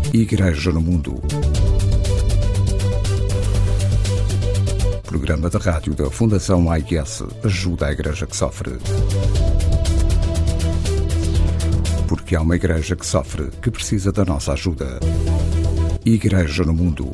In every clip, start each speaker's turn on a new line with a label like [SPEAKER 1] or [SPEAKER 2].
[SPEAKER 1] Igreja no Mundo. Programa da rádio da Fundação AIS ajuda a Igreja que sofre. Porque há uma Igreja que sofre, que precisa da nossa ajuda. Igreja no Mundo.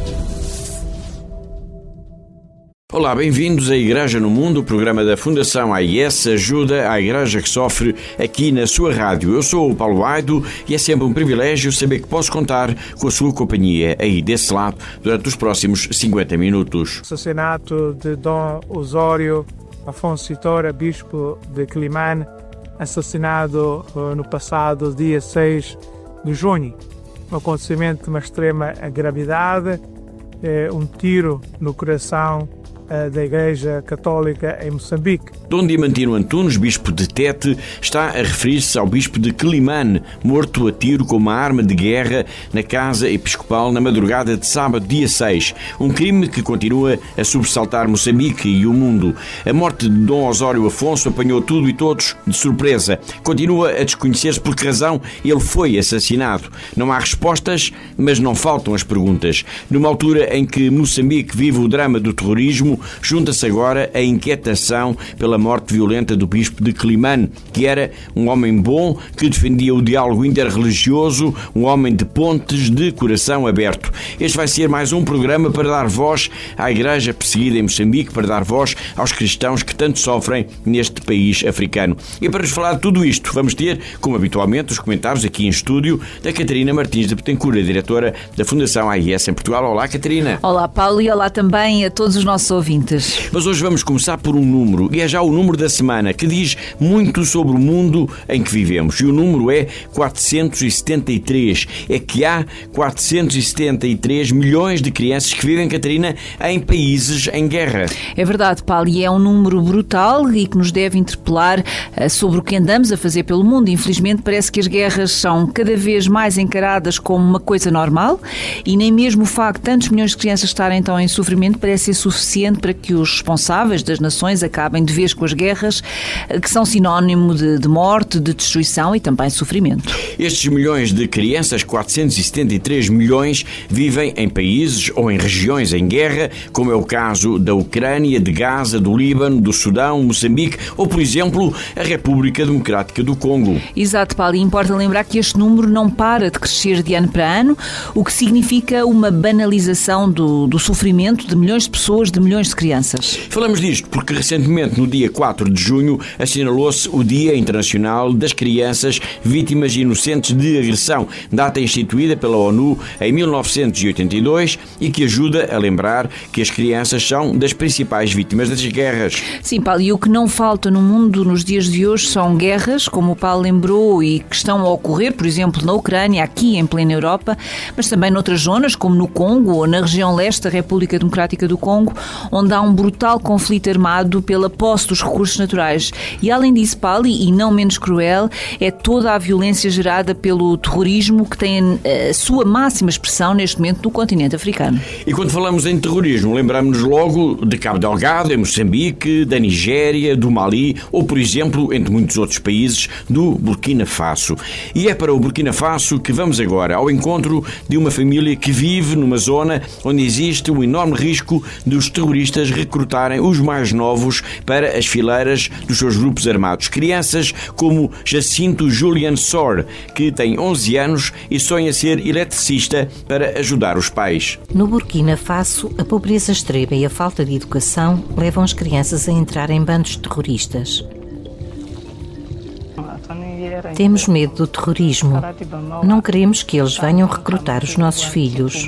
[SPEAKER 2] Olá, bem-vindos à Igreja no Mundo, o programa da Fundação AIS ajuda a Igreja que sofre aqui na sua rádio. Eu sou o Paulo Aido e é sempre um privilégio saber que posso contar com a sua companhia aí desse lado durante os próximos 50 minutos.
[SPEAKER 3] O assassinato de Dom Osório Afonso Itora, bispo de Quelimane, assassinado no passado dia 6 de junho. Um acontecimento de uma extrema gravidade, um tiro no coração da Igreja Católica em Moçambique.
[SPEAKER 2] Dom Diamantino Antunes, bispo de Tete, está a referir-se ao bispo de Quelimane, morto a tiro com uma arma de guerra na casa episcopal na madrugada de sábado, dia 6. Um crime que continua a sobressaltar Moçambique e o mundo. A morte de Dom Osório Afonso apanhou tudo e todos de surpresa. Continua a desconhecer-se por que razão ele foi assassinado. Não há respostas, mas não faltam as perguntas. Numa altura em que Moçambique vive o drama do terrorismo, junta-se agora a inquietação pela morte violenta do bispo de Quelimane, que era um homem bom, que defendia o diálogo interreligioso, um homem de pontes, de coração aberto. Este vai ser mais um programa para dar voz à Igreja perseguida em Moçambique, para dar voz aos cristãos que tanto sofrem neste país africano. E para nos falar de tudo isto, vamos ter, como habitualmente, os comentários aqui em estúdio da Catarina Martins de Betancourt, a diretora da Fundação AIS em Portugal. Olá, Catarina.
[SPEAKER 4] Olá, Paulo, e olá também a todos os nossos ouvintes.
[SPEAKER 2] Mas hoje vamos começar por um número, e é já o número da semana, que diz muito sobre o mundo em que vivemos. E o número é 473. É que há 473 milhões de crianças que vivem, Catarina, em países em guerra.
[SPEAKER 4] É verdade, Paulo, e é um número brutal e que nos deve interpelar sobre o que andamos a fazer pelo mundo. Infelizmente, parece que as guerras são cada vez mais encaradas como uma coisa normal e nem mesmo o facto de tantos milhões de crianças estarem então em sofrimento parece ser suficiente para que os responsáveis das nações acabem de vez com as guerras, que são sinónimo de morte, de destruição e também sofrimento.
[SPEAKER 2] Estes milhões de crianças, 473 milhões, vivem em países ou em regiões em guerra, como é o caso da Ucrânia, de Gaza, do Líbano, do Sudão, Moçambique ou, por exemplo, a República Democrática do Congo.
[SPEAKER 4] Exato, Paulo, e importa lembrar que este número não para de crescer de ano para ano, o que significa uma banalização do sofrimento de milhões de pessoas, de milhões de crianças.
[SPEAKER 2] Falamos disto porque recentemente, no dia 4 de junho, assinalou-se o Dia Internacional das Crianças Vítimas Inocentes de Agressão, data instituída pela ONU em 1982 e que ajuda a lembrar que as crianças são das principais vítimas das guerras.
[SPEAKER 4] Sim, Paulo, e o que não falta no mundo nos dias de hoje são guerras, como o Paulo lembrou, e que estão a ocorrer, por exemplo, na Ucrânia, aqui em plena Europa, mas também noutras zonas, como no Congo ou na região leste da República Democrática do Congo, onde há um brutal conflito armado pela posse dos recursos naturais. E além disso, Paulo, e não menos cruel, é toda a violência gerada pelo terrorismo que tem a sua máxima expressão neste momento no continente africano.
[SPEAKER 2] E quando falamos em terrorismo, lembramos-nos logo de Cabo Delgado, em Moçambique, da Nigéria, do Mali ou, por exemplo, entre muitos outros países, do Burkina Faso. E é para o Burkina Faso que vamos agora ao encontro de uma família que vive numa zona onde existe um enorme risco dos terroristas recrutarem os mais novos para as fileiras dos seus grupos armados. Crianças como Jacinto Julian Sor, que tem 11 anos e sonha ser eletricista para ajudar os pais.
[SPEAKER 5] No Burkina Faso, a pobreza extrema e a falta de educação levam as crianças a entrar em bandos terroristas. Temos medo do terrorismo. Não queremos que eles venham recrutar os nossos filhos.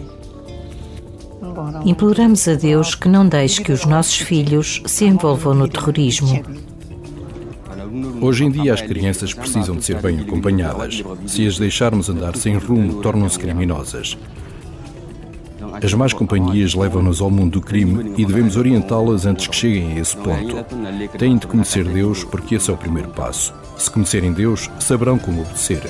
[SPEAKER 5] Imploramos a Deus que não deixe que os nossos filhos se envolvam no terrorismo.
[SPEAKER 6] Hoje em dia as crianças precisam de ser bem acompanhadas. Se as deixarmos andar sem rumo, tornam-se criminosas. As más companhias levam-nos ao mundo do crime e devemos orientá-las antes que cheguem a esse ponto. Têm de conhecer Deus porque esse é o primeiro passo. Se conhecerem Deus, saberão como obedecer.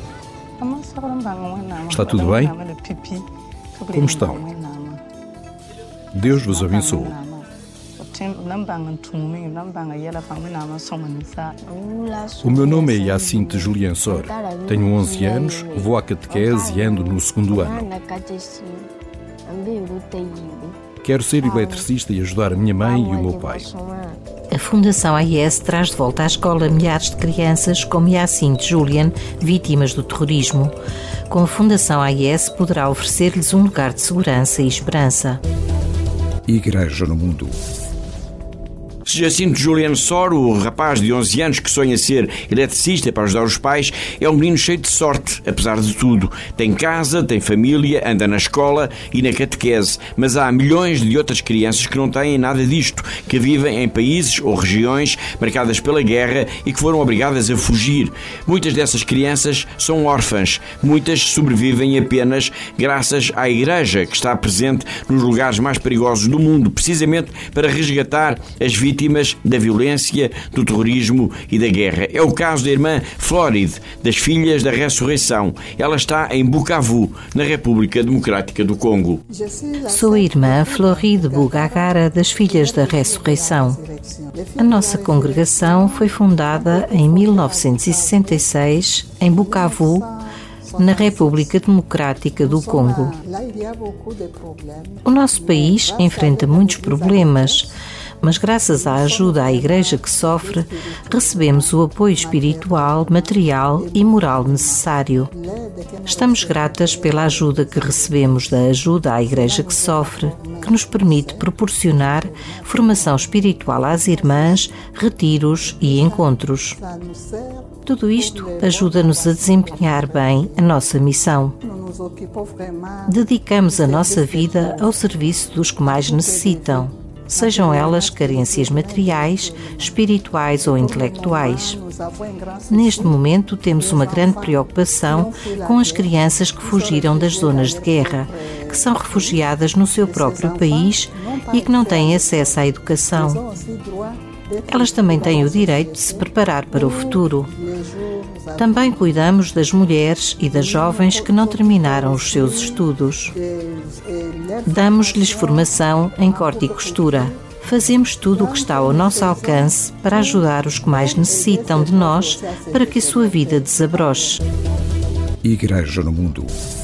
[SPEAKER 6] Está tudo bem? Como estão? Deus vos abençoe. O meu nome é Yacinthe Julien Sor. Tenho 11 anos, vou à catequese e ando no 2º ano. Quero ser eletricista e ajudar a minha mãe e o meu pai.
[SPEAKER 5] A Fundação AIS traz de volta à escola milhares de crianças como Yacinthe Julien, vítimas do terrorismo. Com a Fundação AIS poderá oferecer-lhes um lugar de segurança e esperança.
[SPEAKER 1] Igreja no Mundo.
[SPEAKER 2] Yacinthe Julien Sor, o rapaz de 11 anos que sonha ser eletricista para ajudar os pais, é um menino cheio de sorte, apesar de tudo. Tem casa, tem família, anda na escola e na catequese, mas há milhões de outras crianças que não têm nada disto, que vivem em países ou regiões marcadas pela guerra e que foram obrigadas a fugir. Muitas dessas crianças são órfãs, muitas sobrevivem apenas graças à Igreja, que está presente nos lugares mais perigosos do mundo, precisamente para resgatar as vítimas da violência, do terrorismo e da guerra. É o caso da irmã Floride, das Filhas da Ressurreição. Ela está em Bukavu, na República Democrática do Congo.
[SPEAKER 5] Sou a irmã Floride Bugagara, das Filhas da Ressurreição. A nossa congregação foi fundada em 1966 em Bukavu, na República Democrática do Congo. O nosso país enfrenta muitos problemas, mas graças à ajuda à Igreja que sofre, recebemos o apoio espiritual, material e moral necessário. Estamos gratas pela ajuda que recebemos da ajuda à Igreja que sofre, que nos permite proporcionar formação espiritual às irmãs, retiros e encontros. Tudo isto ajuda-nos a desempenhar bem a nossa missão. Dedicamos a nossa vida ao serviço dos que mais necessitam, sejam elas carências materiais, espirituais ou intelectuais. Neste momento temos uma grande preocupação com as crianças que fugiram das zonas de guerra, que são refugiadas no seu próprio país e que não têm acesso à educação. Elas também têm o direito de se preparar para o futuro. Também cuidamos das mulheres e das jovens que não terminaram os seus estudos. Damos-lhes formação em corte e costura. Fazemos tudo o que está ao nosso alcance para ajudar os que mais necessitam de nós para que a sua vida desabroche.
[SPEAKER 1] Igreja no Mundo.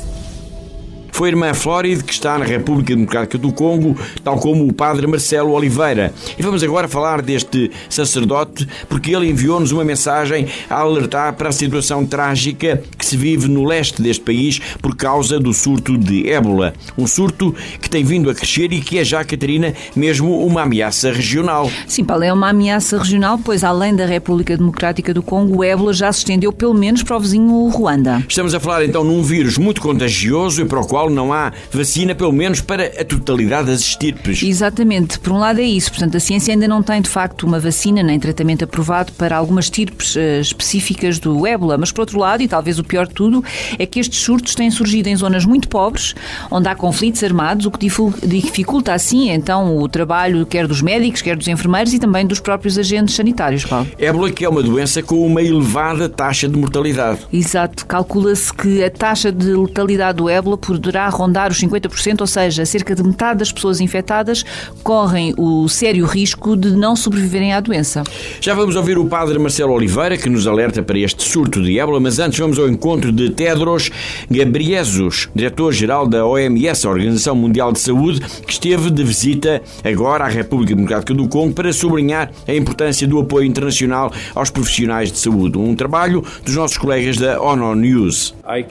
[SPEAKER 2] Foi a irmã Floride, que está na República Democrática do Congo, tal como o padre Marcelo Oliveira. E vamos agora falar deste sacerdote, porque ele enviou-nos uma mensagem a alertar para a situação trágica que se vive no leste deste país por causa do surto de ébola. Um surto que tem vindo a crescer e que é já, Catarina, mesmo uma ameaça regional.
[SPEAKER 4] Sim, Paulo, é uma ameaça regional, pois além da República Democrática do Congo, o ébola já se estendeu pelo menos para o vizinho Ruanda.
[SPEAKER 2] Estamos a falar então num vírus muito contagioso e para o qual não há vacina, pelo menos para a totalidade das estirpes.
[SPEAKER 4] Exatamente, por um lado é isso, portanto a ciência ainda não tem de facto uma vacina nem tratamento aprovado para algumas estirpes específicas do ébola, mas por outro lado, e talvez o pior de tudo, é que estes surtos têm surgido em zonas muito pobres, onde há conflitos armados, o que dificulta assim então o trabalho quer dos médicos, quer dos enfermeiros e também dos próprios agentes sanitários, Paulo.
[SPEAKER 2] Ébola, que é uma doença com uma elevada taxa de mortalidade.
[SPEAKER 4] Exato, calcula-se que a taxa de letalidade do ébola poderá rondar os 50%, ou seja, cerca de metade das pessoas infectadas correm o sério risco de não sobreviverem à doença.
[SPEAKER 2] Já vamos ouvir o padre Marcelo Oliveira, que nos alerta para este surto de ébola, mas antes vamos ao encontro de Tedros Ghebreyesus, diretor-geral da OMS, a Organização Mundial de Saúde, que esteve de visita agora à República Democrática do Congo para sublinhar a importância do apoio internacional aos profissionais de saúde. Um trabalho dos nossos colegas da ONU News.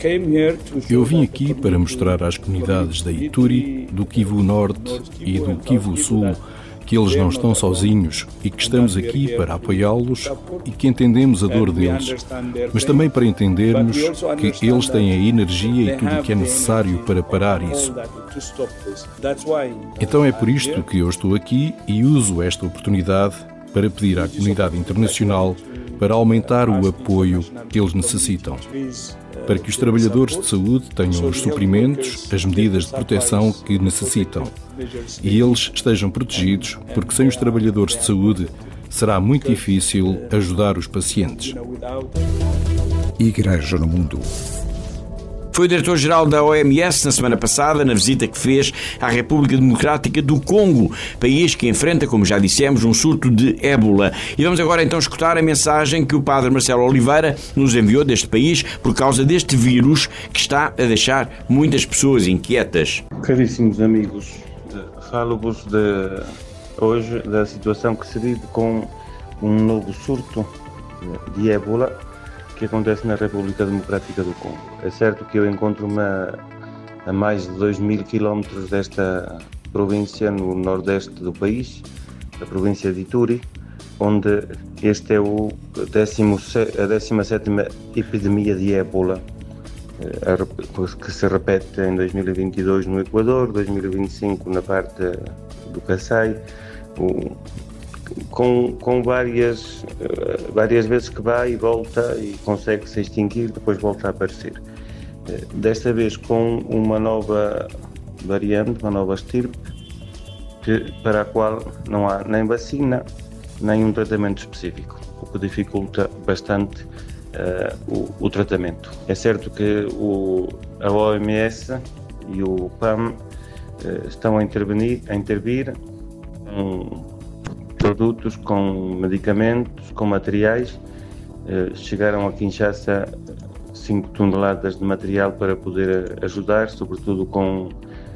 [SPEAKER 6] Eu vim aqui para mostrar às comunidades da Ituri, do Kivu Norte e do Kivu Sul que eles não estão sozinhos e que estamos aqui para apoiá-los e que entendemos a dor deles, mas também para entendermos que eles têm a energia e tudo o que é necessário para parar isso. Então é por isto que eu estou aqui e uso esta oportunidade para pedir à comunidade internacional para aumentar o apoio que eles necessitam, para que os trabalhadores de saúde tenham os suprimentos, as medidas de proteção que necessitam e eles estejam protegidos, porque sem os trabalhadores de saúde será muito difícil ajudar os pacientes.
[SPEAKER 1] Igreja no Mundo.
[SPEAKER 2] Foi o diretor-geral da OMS na semana passada, na visita que fez à República Democrática do Congo, país que enfrenta, como já dissemos, um surto de ébola. E vamos agora então escutar a mensagem que o padre Marcelo Oliveira nos enviou deste país por causa deste vírus que está a deixar muitas pessoas inquietas.
[SPEAKER 7] Caríssimos amigos, falo-vos hoje da situação que se vive com um novo surto de ébola que acontece na República Democrática do Congo. É certo que eu encontro-me a mais de 2.000 quilómetros desta província no nordeste do país, a província de Ituri, onde este é a 17ª epidemia de ébola, que se repete em 2022 no Equador, 2025 na parte do Kassai, com várias vezes que vai e volta e consegue se extinguir, depois volta a aparecer. Desta vez com uma nova variante, uma nova estirpe, para a qual não há nem vacina, nem um tratamento específico, o que dificulta bastante o tratamento. É certo que a OMS e o PAM estão a intervir com produtos, com medicamentos, com materiais. Chegaram a Kinshasa 5 toneladas de material para poder ajudar, sobretudo com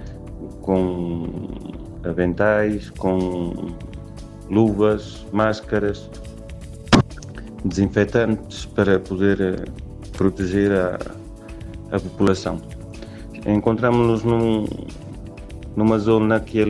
[SPEAKER 7] aventais, com luvas, máscaras, desinfetantes para poder proteger a população. Encontramos-nos numa zona que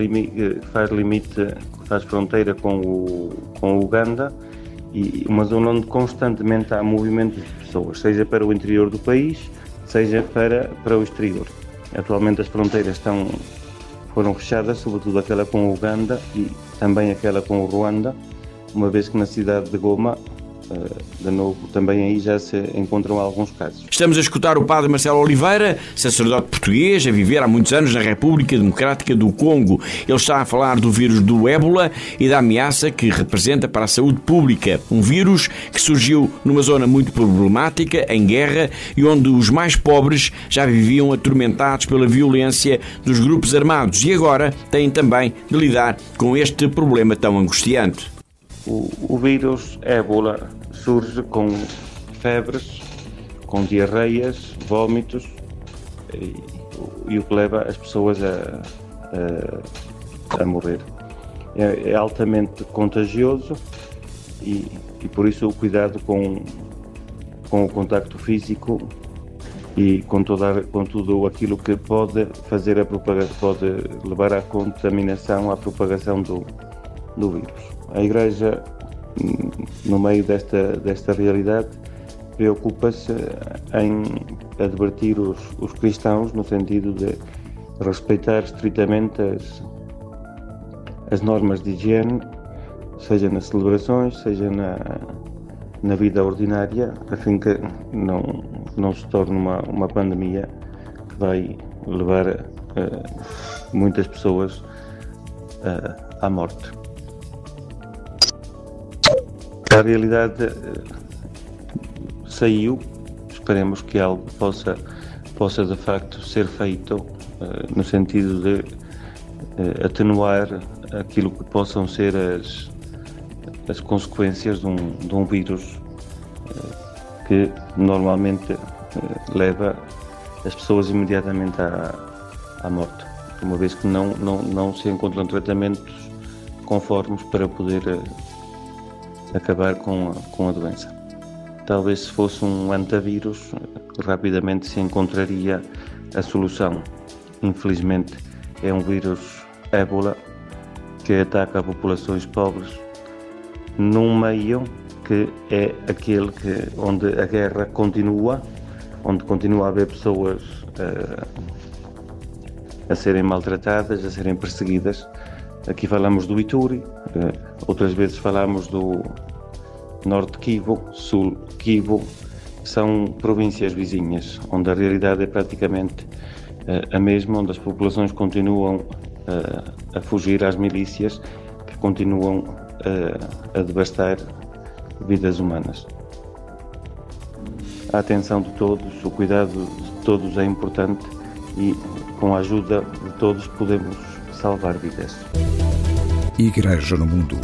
[SPEAKER 7] faz fronteira com o Uganda, e uma zona onde constantemente há movimentos de pessoas, seja para o interior do país, seja para o exterior. Atualmente as fronteiras foram fechadas, sobretudo aquela com o Uganda e também aquela com o Ruanda, uma vez que na cidade de Goma, de novo, também aí já se encontram alguns casos.
[SPEAKER 2] Estamos a escutar o padre Marcelo Oliveira, sacerdote português, a viver há muitos anos na República Democrática do Congo. Ele está a falar do vírus do ébola e da ameaça que representa para a saúde pública. Um vírus que surgiu numa zona muito problemática, em guerra, e onde os mais pobres já viviam atormentados pela violência dos grupos armados e agora têm também de lidar com este problema tão angustiante.
[SPEAKER 7] O vírus ébola surge com febres, com diarreias, vômitos e o que leva as pessoas a morrer. É altamente contagioso e por isso o cuidado com o contacto físico e com tudo aquilo que pode fazer pode levar à contaminação, à propagação do vírus. A Igreja, no meio desta realidade, preocupa-se em advertir os cristãos no sentido de respeitar estritamente as normas de higiene, seja nas celebrações, seja na vida ordinária, a fim que não se torne uma pandemia que vai levar muitas pessoas à morte. A realidade saiu, esperemos que algo possa de facto ser feito no sentido de atenuar aquilo que possam ser as consequências de um vírus que normalmente leva as pessoas imediatamente à morte, uma vez que não se encontram tratamentos conformes para poder acabar com a doença. Talvez se fosse um antavírus, rapidamente se encontraria a solução. Infelizmente é um vírus ébola que ataca populações pobres num meio que é aquele onde a guerra continua, onde continua a haver pessoas a serem maltratadas, a serem perseguidas. Aqui falamos do Ituri, outras vezes falamos do Norte Kivu, Sul Kivu, são províncias vizinhas, onde a realidade é praticamente a mesma, onde as populações continuam a fugir às milícias que continuam a devastar vidas humanas. A atenção de todos, o cuidado de todos é importante e com a ajuda de todos podemos salvar vidas.
[SPEAKER 1] Igreja no Mundo.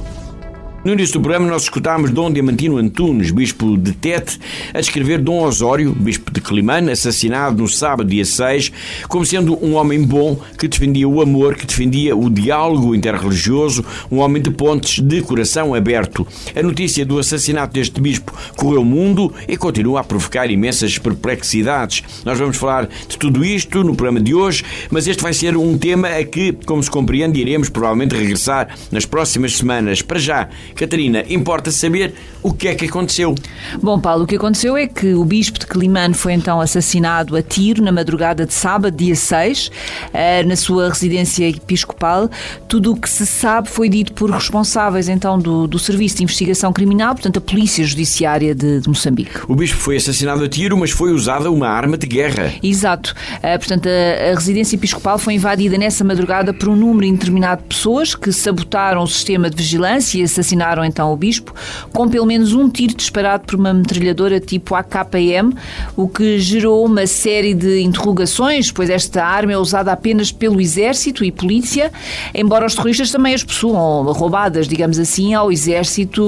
[SPEAKER 2] No início do programa nós escutámos Dom Diamantino Antunes, bispo de Tete, a descrever Dom Osório, bispo de Quelimane, assassinado no sábado dia 6, como sendo um homem bom que defendia o amor, que defendia o diálogo interreligioso, um homem de pontes, de coração aberto. A notícia do assassinato deste bispo correu o mundo e continua a provocar imensas perplexidades. Nós vamos falar de tudo isto no programa de hoje, mas este vai ser um tema a que, como se compreende, iremos provavelmente regressar nas próximas semanas. Para já, Catarina, importa saber o que é que aconteceu.
[SPEAKER 4] Bom, Paulo, o que aconteceu é que o bispo de Quelimane foi então assassinado a tiro na madrugada de sábado, dia 6, na sua residência episcopal. Tudo o que se sabe foi dito por responsáveis então do Serviço de Investigação Criminal, portanto a Polícia Judiciária de Moçambique.
[SPEAKER 2] O bispo foi assassinado a tiro, mas foi usada uma arma de guerra.
[SPEAKER 4] Exato. Portanto, a residência episcopal foi invadida nessa madrugada por um número indeterminado de pessoas que sabotaram o sistema de vigilância e assassinaram então o bispo, com pelo menos um tiro disparado por uma metralhadora tipo AKM, o que gerou uma série de interrogações, pois esta arma é usada apenas pelo exército e polícia, embora os terroristas também as possuam roubadas, digamos assim, ao exército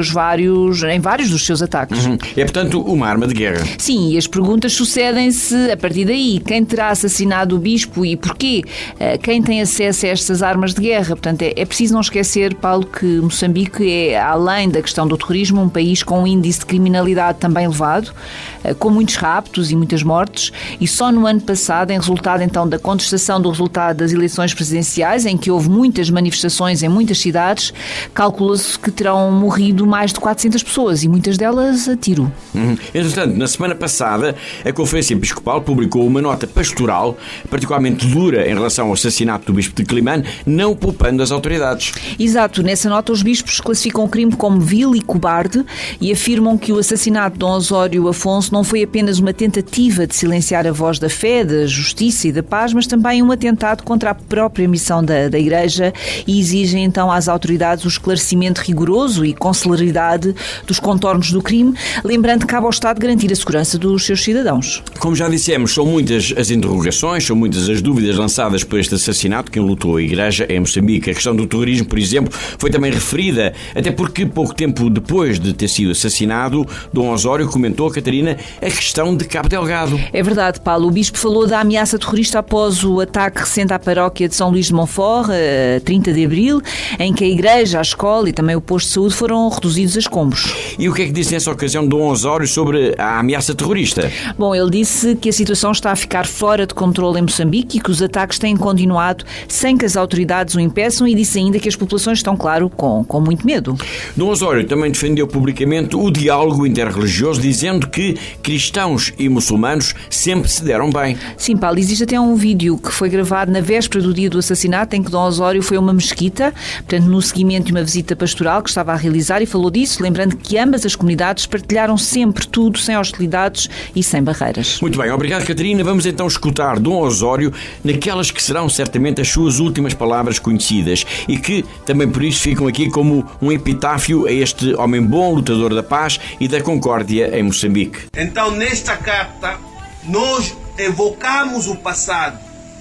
[SPEAKER 4] em vários dos seus ataques.
[SPEAKER 2] É, portanto, uma arma de guerra.
[SPEAKER 4] Sim, e as perguntas sucedem-se a partir daí. Quem terá assassinado o bispo e porquê? Quem tem acesso a estas armas de guerra? Portanto, é preciso não esquecer, Paulo, que Moçambique é, além da questão do terrorismo, um país com um índice de criminalidade também elevado, com muitos raptos e muitas mortes, e só no ano passado, em resultado então da contestação do resultado das eleições presidenciais, em que houve muitas manifestações em muitas cidades, calcula-se que terão morrido mais de 400 pessoas, e muitas delas a tiro.
[SPEAKER 2] Entretanto, na semana passada, a Conferência Episcopal publicou uma nota pastoral particularmente dura em relação ao assassinato do bispo de Quelimane, não poupando as autoridades.
[SPEAKER 4] Exato. Nessa nota, os bispos classificam o crime como vil e cobarde e afirmam que o assassinato de Dom Osório Afonso não foi apenas uma tentativa de silenciar a voz da fé, da justiça e da paz, mas também um atentado contra a própria missão da Igreja, e exigem então às autoridades o esclarecimento rigoroso e com celeridade dos contornos do crime, lembrando que cabe ao Estado garantir a segurança dos seus cidadãos.
[SPEAKER 2] Como já dissemos, são muitas as interrogações, são muitas as dúvidas lançadas por este assassinato que enlutou a Igreja em Moçambique. A questão do terrorismo, por exemplo, foi também referida, até porque pouco tempo depois de ter sido assassinado, Dom Osório comentou, Catarina, a questão de Cabo Delgado.
[SPEAKER 4] É verdade, Paulo. O bispo falou da ameaça terrorista após o ataque recente à paróquia de São Luís de Montfort, 30 de abril, em que a igreja, a escola e também o posto de saúde foram reduzidos a escombros.
[SPEAKER 2] E o que é que disse nessa ocasião Dom Osório sobre a ameaça terrorista?
[SPEAKER 4] Bom, ele disse que a situação está a ficar fora de controle em Moçambique e que os ataques têm continuado sem que as autoridades o impeçam, e disse ainda que as populações estão, claro, com muito medo.
[SPEAKER 2] Dom Osório também defendeu publicamente o diálogo interreligioso, dizendo que cristãos e muçulmanos sempre se deram bem.
[SPEAKER 4] Sim, Paulo, existe até um vídeo que foi gravado na véspera do dia do assassinato, em que Dom Osório foi a uma mesquita, portanto, no seguimento de uma visita pastoral que estava a realizar, e falou disso, lembrando que ambas as comunidades partilharam sempre tudo, sem hostilidades e sem barreiras.
[SPEAKER 2] Muito bem, obrigado, Catarina. Vamos então escutar Dom Osório naquelas que serão certamente as suas últimas palavras conhecidas e que também por isso ficam aqui como um epitáfio a este homem bom, lutador da paz e da concórdia em Moçambique.
[SPEAKER 8] Então, nesta carta, nós evocamos o passado.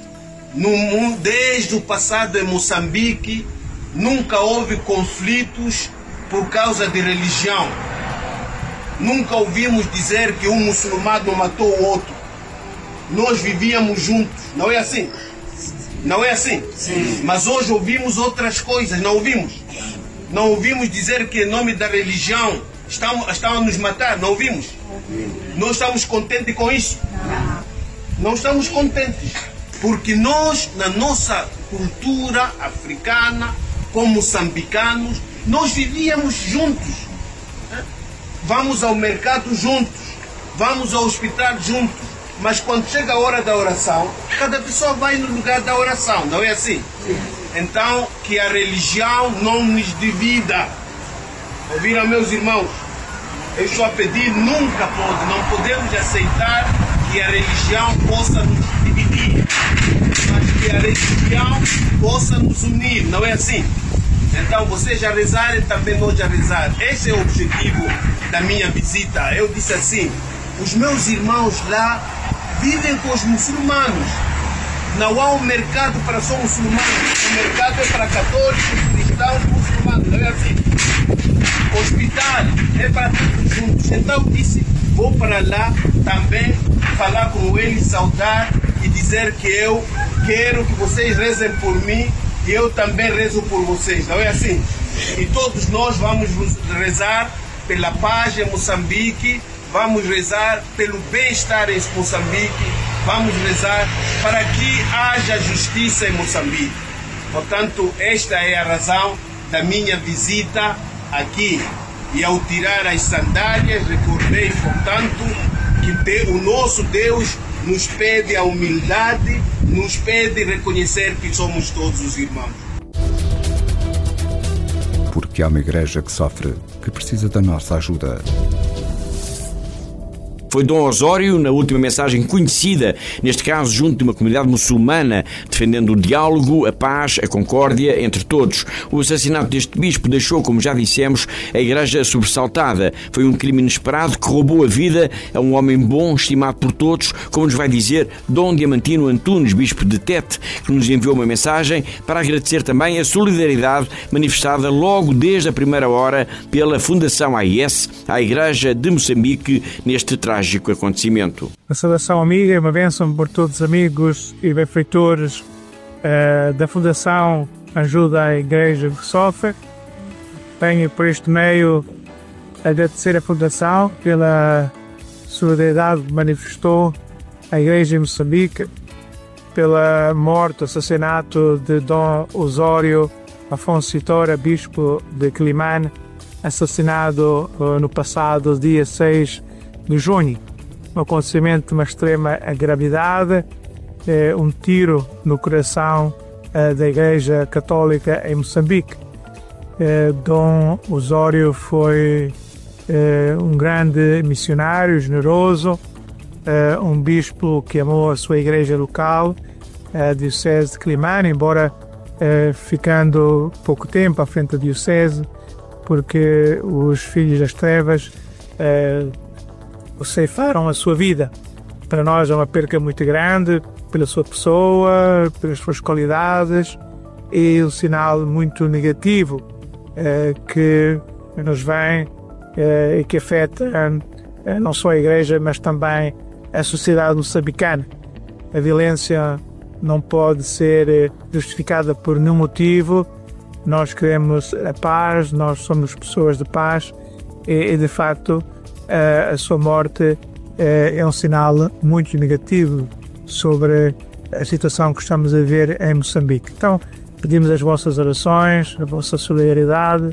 [SPEAKER 8] Desde o passado em Moçambique, nunca houve conflitos por causa de religião. Nunca ouvimos dizer que um muçulmano matou o outro. Nós vivíamos juntos. Não é assim? Não é assim? Sim. Mas hoje ouvimos outras coisas, não ouvimos? Não ouvimos dizer que em nome da religião estão a nos matar, não ouvimos? Não estamos contentes com isso? Não estamos contentes. Porque nós, na nossa cultura africana, como moçambicanos, nós vivíamos juntos. Vamos ao mercado juntos, vamos ao hospital juntos, mas quando chega a hora da oração, cada pessoa vai no lugar da oração, não é assim? Sim. Então, que a religião não nos divida. Ouviram, meus irmãos? Eu estou a pedir, nunca pode, não podemos aceitar que a religião possa nos dividir, mas que a religião possa nos unir, não é assim? Então, vocês já rezarem, também nós já rezar. Esse é o objetivo da minha visita. Eu disse assim, os meus irmãos lá vivem com os muçulmanos. Não há um mercado para só muçulmanos. O mercado é para católicos, cristãos, muçulmanos. Não é assim? Hospital é para todos juntos. Então eu disse, vou para lá também falar com eles, saudar e dizer que eu quero que vocês rezem por mim e eu também rezo por vocês. Não é assim? E todos nós vamos rezar pela paz em Moçambique, vamos rezar pelo bem-estar em Moçambique, vamos rezar para que haja justiça em Moçambique. Portanto, esta é a razão da minha visita aqui. E ao tirar as sandálias, recordei, portanto, que o nosso Deus nos pede a humildade, nos pede reconhecer que somos todos os irmãos.
[SPEAKER 1] Porque há uma igreja que sofre, que precisa da nossa ajuda.
[SPEAKER 2] Foi Dom Osório, na última mensagem conhecida, neste caso junto de uma comunidade muçulmana, defendendo o diálogo, a paz, a concórdia entre todos. O assassinato deste bispo deixou, como já dissemos, a igreja sobressaltada. Foi um crime inesperado que roubou a vida a um homem bom, estimado por todos, como nos vai dizer Dom Diamantino Antunes, bispo de Tete, que nos enviou uma mensagem para agradecer também a solidariedade manifestada logo desde a primeira hora pela Fundação AIS, à Igreja de Moçambique, neste trágico acontecimento.
[SPEAKER 3] Uma saudação amiga e uma bênção por todos os amigos e benfeitores da Fundação Ajuda à Igreja que Sofre. Venho por este meio agradecer a Fundação pela solidariedade que manifestou a Igreja em Moçambique, pela morte, assassinato de Dom Osório Afonso Itora, bispo de Quelimane, assassinado no passado dia 6 de junho. Um acontecimento de uma extrema gravidade, um tiro no coração da Igreja Católica em Moçambique. Dom Osório foi um grande missionário, generoso, um bispo que amou a sua igreja local, a Diocese de Quelimane, embora ficando pouco tempo à frente da Diocese, porque os filhos das trevas ceifaram a sua vida. Para nós é uma perca muito grande pela sua pessoa, pelas suas qualidades, e um sinal muito negativo que nos vem e que afeta não só a Igreja, mas também a sociedade moçambicana. A violência não pode ser justificada por nenhum motivo. Nós queremos a paz, nós somos pessoas de paz e de facto, a sua morte é um sinal muito negativo sobre a situação que estamos a ver em Moçambique. Então, pedimos as vossas orações, a vossa solidariedade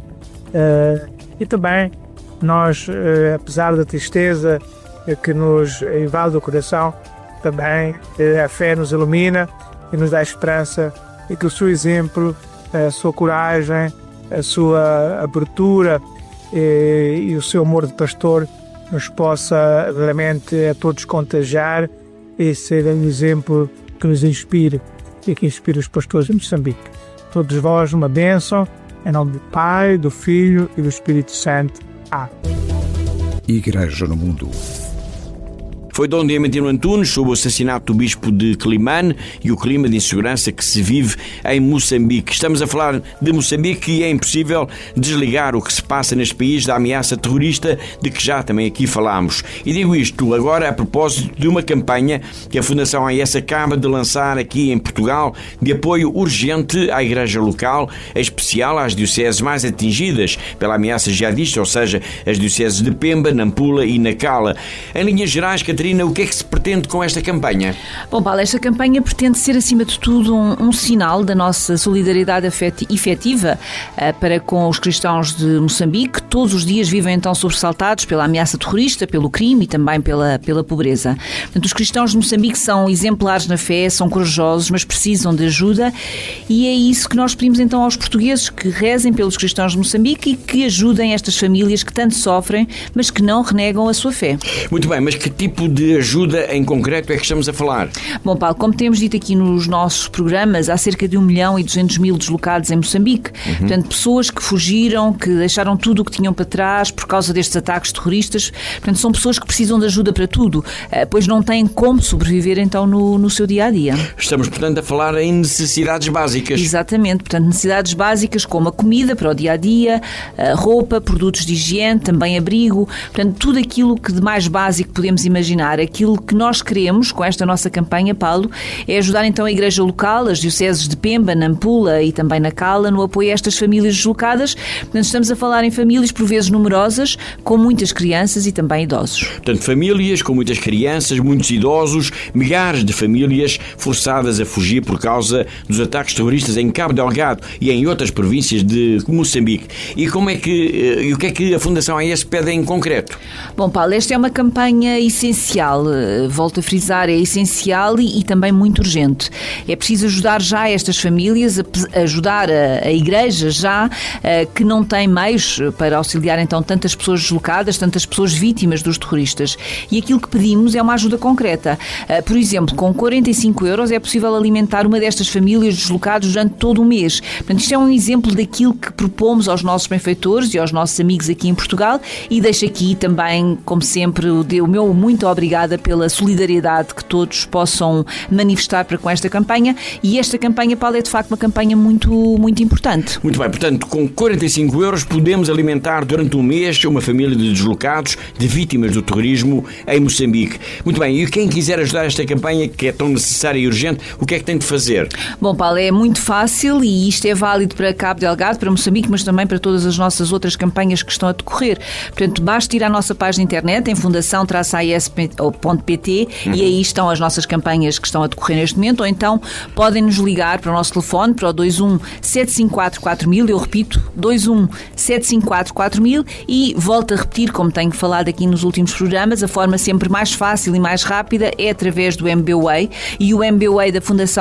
[SPEAKER 3] e também nós, apesar da tristeza que nos invade o coração, também a fé nos ilumina e nos dá esperança, e que o seu exemplo, a sua coragem, a sua abertura e o seu amor de pastor nos possa realmente a todos contagiar e ser um exemplo que nos inspire e que inspire os pastores de Moçambique. Todos vós uma bênção, em nome do Pai, do Filho e do Espírito Santo. Amém.
[SPEAKER 1] Igreja no Mundo.
[SPEAKER 2] Foi Dom Diamantino Antunes sobre o assassinato do bispo de Quelimane e o clima de insegurança que se vive em Moçambique. Estamos a falar de Moçambique e é impossível desligar o que se passa neste país da ameaça terrorista de que já também aqui falámos. E digo isto agora a propósito de uma campanha que a Fundação AIS acaba de lançar aqui em Portugal de apoio urgente à igreja local, em especial às dioceses mais atingidas pela ameaça jihadista, ou seja, as dioceses de Pemba, Nampula e Nacala. Em linhas gerais, Catarina, o que é que se pretende com esta campanha?
[SPEAKER 4] Bom, Paulo, esta campanha pretende ser, acima de tudo, um sinal da nossa solidariedade efetiva para com os cristãos de Moçambique, que todos os dias vivem então sobressaltados pela ameaça terrorista, pelo crime e também pela pobreza. Portanto, os cristãos de Moçambique são exemplares na fé, são corajosos, mas precisam de ajuda, e é isso que nós pedimos então aos portugueses, que rezem pelos cristãos de Moçambique e que ajudem estas famílias que tanto sofrem, mas que não renegam a sua fé.
[SPEAKER 2] Muito bem, mas que tipo de de ajuda em concreto é que estamos a falar?
[SPEAKER 4] Bom, Paulo, como temos dito aqui nos nossos programas, há cerca de 1.200.000 deslocados em Moçambique. Portanto, pessoas que fugiram, que deixaram tudo o que tinham para trás por causa destes ataques terroristas. Portanto, são pessoas que precisam de ajuda para tudo, pois não têm como sobreviver então no seu dia-a-dia.
[SPEAKER 2] Estamos, portanto, a falar em necessidades básicas.
[SPEAKER 4] Exatamente, portanto, necessidades básicas como a comida para o dia-a-dia, a roupa, produtos de higiene, também abrigo, portanto, tudo aquilo que de mais básico podemos imaginar. Aquilo que nós queremos com esta nossa campanha, Paulo, é ajudar então a Igreja local, as dioceses de Pemba, Nampula e também na Cala, no apoio a estas famílias deslocadas. Portanto, estamos a falar em famílias por vezes numerosas, com muitas crianças e também idosos.
[SPEAKER 2] Portanto, famílias com muitas crianças, muitos idosos, milhares de famílias forçadas a fugir por causa dos ataques terroristas em Cabo Delgado e em outras províncias de Moçambique. E o que é que a Fundação AES pede em concreto?
[SPEAKER 4] Bom, Paulo, esta é uma campanha essencial, volto a frisar, é essencial e também muito urgente. É preciso ajudar já estas famílias, ajudar a Igreja já, que não tem meios para auxiliar então tantas pessoas deslocadas, tantas pessoas vítimas dos terroristas. E aquilo que pedimos é uma ajuda concreta. Por exemplo, com 45 euros é possível alimentar uma destas famílias deslocadas durante todo o mês. Portanto, isto é um exemplo daquilo que propomos aos nossos benfeitores e aos nossos amigos aqui em Portugal, e deixo aqui também, como sempre, o meu muito obrigada pela solidariedade que todos possam manifestar para com esta campanha. E esta campanha, Paulo, é de facto uma campanha muito, muito importante.
[SPEAKER 2] Muito bem, portanto, com 45 euros podemos alimentar durante um mês uma família de deslocados, de vítimas do terrorismo em Moçambique. Muito bem, e quem quiser ajudar esta campanha, que é tão necessária e urgente, o que é que tem de fazer?
[SPEAKER 4] Bom, Paulo, é muito fácil e isto é válido para Cabo Delgado, para Moçambique, mas também para todas as nossas outras campanhas que estão a decorrer. Portanto, basta ir à nossa página de internet, em fundação-aes.pt, e aí estão as nossas campanhas que estão a decorrer neste momento, ou então podem nos ligar para o nosso telefone, para o 21 754 4000, eu repito, 21 754 4000, e volto a repetir, como tenho falado aqui nos últimos programas, a forma sempre mais fácil e mais rápida é através do MBWay, e o MBWay da Fundação